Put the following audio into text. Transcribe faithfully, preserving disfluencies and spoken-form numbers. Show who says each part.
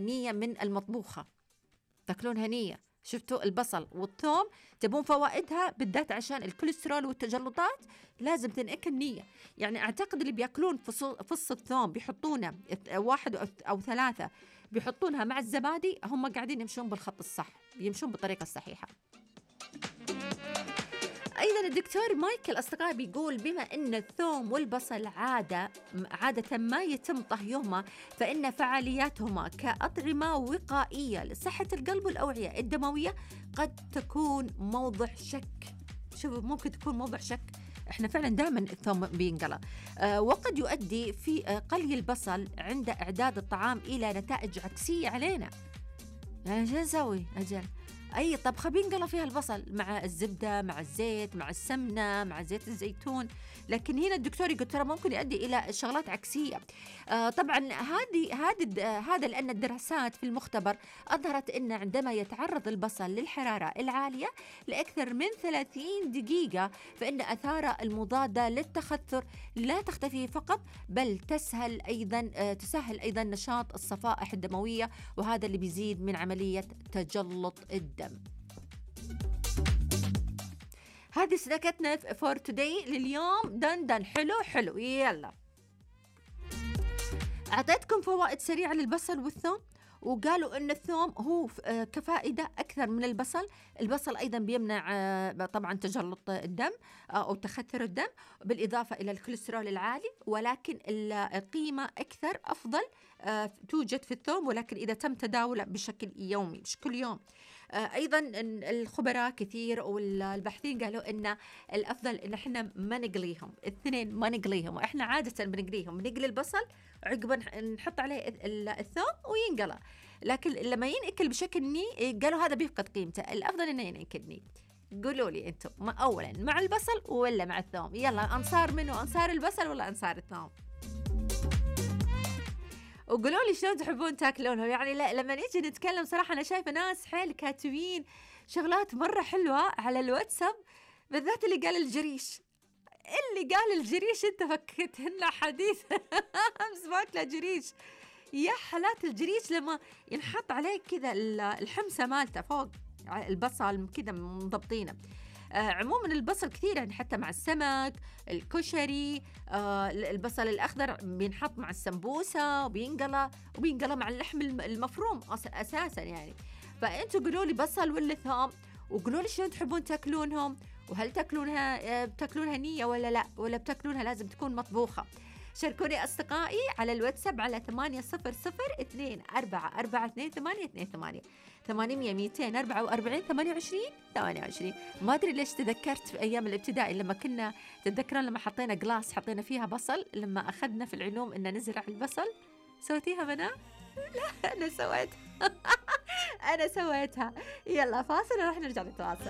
Speaker 1: نية من المطبوخة، تاكلونها نية. شفتوا البصل والثوم تبون فوائدها بالذات عشان الكوليسترول والتجلطات لازم تنأكل نية. يعني أعتقد اللي بيأكلون فص الثوم بيحطونه واحد أو ثلاثة بيحطونها مع الزبادي هم قاعدين يمشون بالخط الصح، يمشون بالطريقة الصحيحة. أيضا الدكتور مايكل أصدقائي بيقول بما أن الثوم والبصل عادة عادة ما يتم طهيهما فإن فعالياتهما كأطعمة وقائية لصحة القلب والأوعية الدموية قد تكون موضع شك. شوفوا ممكن تكون موضع شك، احنا فعلا دائما الثوم بينقلى أه وقد يؤدي في أه قلي البصل عند إعداد الطعام إلى نتائج عكسية علينا. يعني شو نسوي أجل؟ أي طبخة بينقلى فيها البصل مع الزبدة مع الزيت مع السمنة مع زيت الزيتون، لكن هنا الدكتور يقول ترى ممكن يؤدي إلى شغلات عكسية. آه طبعا هذه هذا هذا لأن الدراسات في المختبر أظهرت أن عندما يتعرض البصل للحرارة العالية لأكثر من ثلاثين دقيقة فإن آثاره المضادة للتخثر لا تختفي فقط بل تسهل أيضا آه تسهل أيضا نشاط الصفائح الدموية، وهذا اللي بيزيد من عملية تجلط الدم. هذه سناكتنا فور توداي لليوم. دن دن حلو حلو. يلا أعطيتكم فوائد سريعة للبصل والثوم، وقالوا أن الثوم هو كفائدة أكثر من البصل. البصل أيضا بيمنع طبعا تجلط الدم أو تخثر الدم بالإضافة إلى الكوليسترول العالي، ولكن القيمة أكثر أفضل توجد في الثوم، ولكن إذا تم تداوله بشكل يومي مش كل يوم. أيضا الخبراء كثير والباحثين قالوا إن الأفضل إن إحنا ما نقليهم الاثنين، ما نقليهم. وإحنا عادة بنقليهم، بنقلي البصل عقبا نحط عليه الثوم وينقلى، لكن لما ينأكل بشكل ني قالوا هذا بيفقد قيمته. الأفضل إنه ينأكل ني. قولوا لي أنتم أولا مع البصل ولا مع الثوم؟ يلا أنصار منه، أنصار البصل ولا أنصار الثوم؟ وقولوا لي شلون تحبون تاكلونهم. يعني لا لما نيجي نتكلم صراحة أنا شايفة ناس حيل كاتبين شغلات مرة حلوة على الواتساب، بالذات اللي قال الجريش. اللي قال الجريش انت فكت لنا حديث امس باكله جريش. يا حالات الجريش لما ينحط عليه كذا الحمسة مالته فوق البصل كذا مضبطينه. آه عموما البصل كثير يعني حتى مع السمك الكشري. آه البصل الأخضر بينحط مع السمبوسة وبينقلى وبينقلى مع اللحم المفروم أساسا يعني. فأنتوا قولوا لي بصل ولا ثوم، وقولوا لي شلون تحبون تاكلونهم، وهل تاكلونها بتاكلونها نية ولا لا، ولا بتاكلونها لازم تكون مطبوخة. شاركوني أصدقائي على الواتساب على ثمانية صفر صفر اثنين أربعة أربعة اثنين ثمانية اثنين ثمانية ثمانمية مئتين أربعة وأربعين ثمانية وعشرين ثمانية وعشرين. ما أدري ليش تذكرت في أيام الابتدائي لما كنا تتذكرون لما حطينا جلاس حطينا فيها بصل، لما أخذنا في العلوم إن نزرع البصل. سويتيها منى؟ لا أنا سويتها أنا سويتها. يلا فاصل ونروح نرجع نتواصل.